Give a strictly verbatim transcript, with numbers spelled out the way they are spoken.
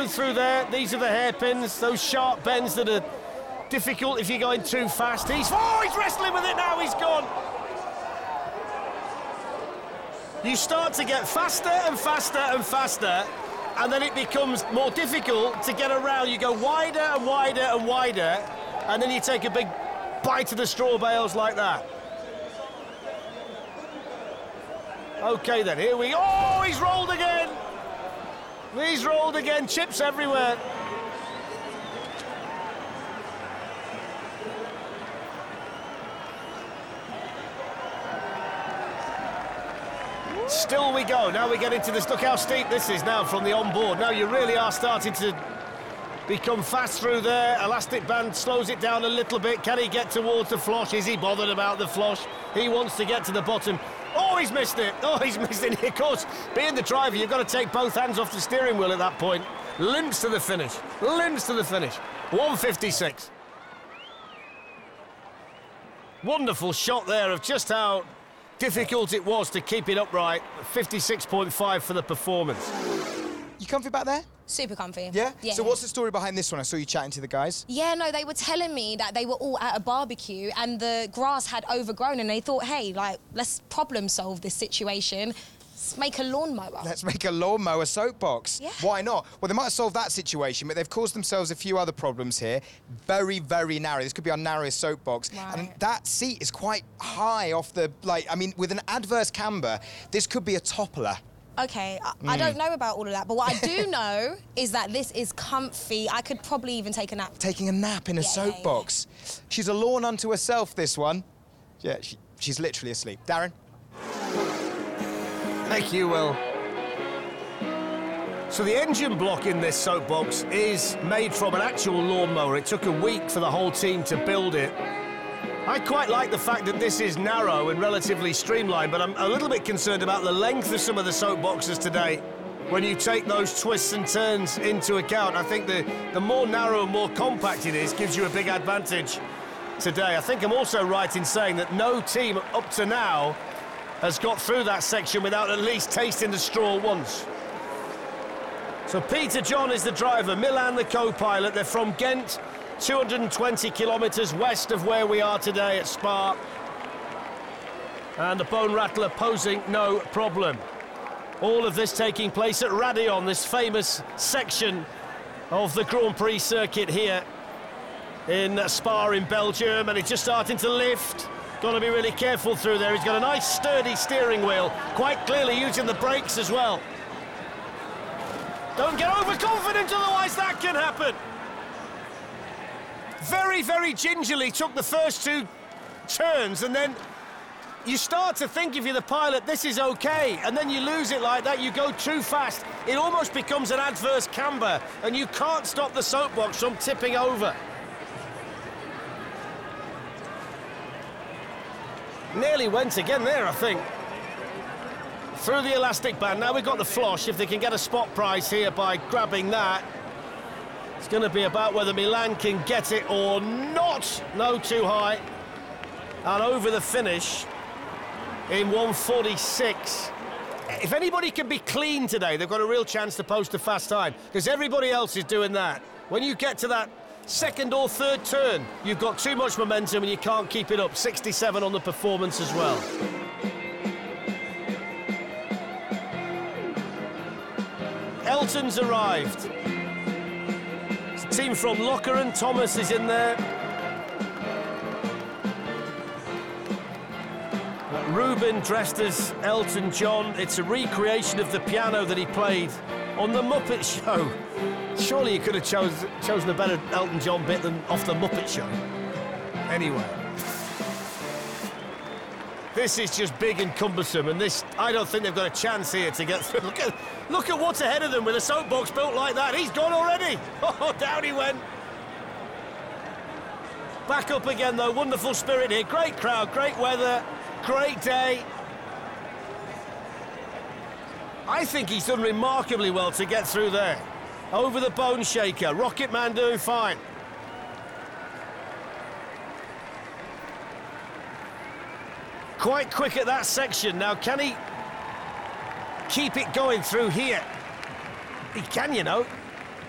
smooth through there. These are the hairpins, those sharp bends that are difficult if you're going too fast. He's, oh, he's wrestling with it now, he's gone. You start to get faster and faster and faster, and then it becomes more difficult to get around. You go wider and wider and wider, and then you take a big bite of the straw bales like that. Okay then, here we go. Oh, he's rolled again. He's rolled again, chips everywhere. Still we go. Now we get into this. Look how steep this is now from the onboard. Now you really are starting to become fast through there. Elastic band slows it down a little bit. Can he get towards the flosh? Is he bothered about the flosh? He wants to get to the bottom. Oh, he's missed it. Oh, he's missed it. Of course, being the driver, you've got to take both hands off the steering wheel at that point. Limps to the finish. Limps to the finish. one fifty-six. Wonderful shot there of just how difficult it was to keep it upright. fifty-six point five for the performance. You comfy back there? Super comfy. Yeah? Yeah. So what's the story behind this one? I saw you chatting to the guys. Yeah, no, they were telling me that they were all at a barbecue and the grass had overgrown and they thought, hey, like, let's problem solve this situation. Let's make a lawnmower. Let's make a lawnmower soapbox. Yeah. Why not? Well, they might have solved that situation, but they've caused themselves a few other problems here. Very, very narrow. This could be our narrowest soapbox. Right. And that seat is quite high off the, like, I mean, with an adverse camber, this could be a toppler. Okay, I, Mm. I don't know about all of that, but what I do know is that this is comfy. I could probably even take a nap. Taking a nap in a Yeah, soapbox. She's a lawn unto herself, this one. Yeah, she, she's literally asleep. Darren? Thank you, Will. So the engine block in this soapbox is made from an actual lawnmower. It took a week for the whole team to build it. I quite like the fact that this is narrow and relatively streamlined, but I'm a little bit concerned about the length of some of the soapboxes today. When you take those twists and turns into account, I think the, the more narrow and more compact it is gives you a big advantage today. I think I'm also right in saying that no team up to now has got through that section without at least tasting the straw once. So Peter John is the driver, Milan the co-pilot. They're from Ghent, two hundred twenty kilometres west of where we are today at Spa. And the Bone Rattler posing no problem. All of this taking place at Raidillon, this famous section of the Grand Prix circuit here in Spa in Belgium, and it's just starting to lift. Got to be really careful through there. He's got a nice sturdy steering wheel, quite clearly using the brakes as well. Don't get overconfident, otherwise that can happen. Very, very gingerly took the first two turns, and then you start to think, if you're the pilot, this is okay, and then you lose it like that, you go too fast. It almost becomes an adverse camber, and you can't stop the soapbox from tipping over. Nearly went again there, I think. Through the elastic band. Now we've got the flosh. If they can get a spot prize here by grabbing that, it's going to be about whether Milan can get it or not. No, too high. And over the finish in one forty-six. If anybody can be clean today, they've got a real chance to post a fast time, because everybody else is doing that. When you get to that second or third turn, you've got too much momentum and you can't keep it up. sixty-seven on the performance as well. Elton's arrived. It's a team from Lokeren. Thomas is in there. Ruben dressed as Elton John. It's a recreation of the piano that he played on The Muppet Show. Surely you could have chose, chosen a better Elton John bit than off The Muppet Show. Anyway. This is just big and cumbersome, and this, I don't think they've got a chance here to get through. Look at, look at what's ahead of them with a soapbox built like that. He's gone already. Oh, down he went. Back up again, though. Wonderful spirit here. Great crowd, great weather, great day. I think he's done remarkably well to get through there. Over the bone shaker. Rocket Man doing fine. Quite quick at that section. Now, can he keep it going through here? He can, you know.